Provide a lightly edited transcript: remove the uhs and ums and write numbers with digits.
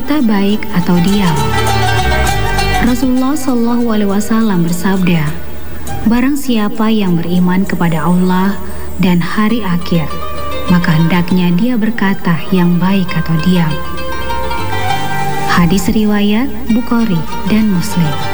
berkata baik atau diam. Rasulullah SAW bersabda, barang siapa yang beriman kepada Allah dan hari akhir, maka hendaknya dia berkata yang baik atau diam. Hadis riwayat Bukhari dan Muslim.